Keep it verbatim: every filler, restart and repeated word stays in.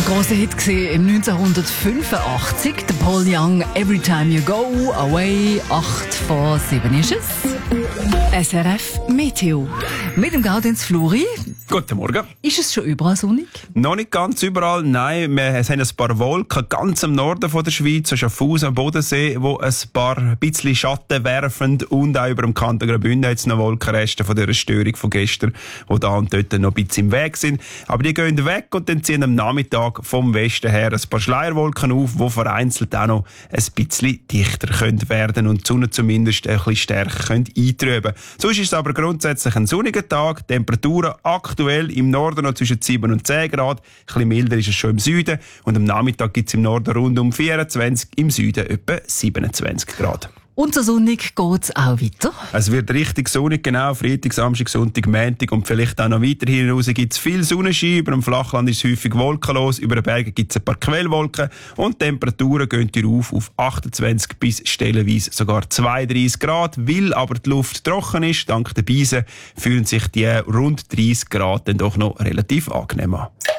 Grosser Hit im neunzehnhundertfünfundachtzig. Der Paul Young, Every Time You Go Away. acht vor sieben ist es. S R F Meteo. Mit dem Gaudenz Fluri. Guten Morgen. Ist es schon überall sonnig? Noch nicht ganz überall, nein. Wir haben ein paar Wolken ganz im Norden von der Schweiz, so Schaffhausen am Bodensee, wo ein paar bisschen Schatten werfen, und auch über dem Kanton Graubünden hat es noch Wolkenreste von dieser Störung von gestern, die da und dort noch ein bisschen im Weg sind. Aber die gehen weg und dann ziehen am Nachmittag vom Westen her ein paar Schleierwolken auf, die vereinzelt auch noch ein bisschen dichter können werden und die Sonne zumindest ein bisschen stärker können eintrüben. Sonst ist es aber grundsätzlich ein sonniger Tag. Temperaturen aktuell im Norden noch zwischen sieben und zehn Grad. Ein bisschen milder ist es schon im Süden. Und am Nachmittag gibt es im Norden rund um vierundzwanzig, im Süden etwa siebenundzwanzig Grad. Und so sonnig geht's auch weiter. Es wird richtig sonnig, genau. Freitag, Samstag, Sonntag, Montag und vielleicht auch noch weiter hinaus gibt es viel Sonnenschein. Über dem Flachland ist es häufig wolkenlos. Über den Bergen gibt es ein paar Quellwolken. Und die Temperaturen gehen hier auf auf achtundzwanzig bis stellenweise sogar zweiunddreissig Grad. Weil aber die Luft trocken ist, dank der Beisen, fühlen sich die rund dreißig Grad dann doch noch relativ angenehm an.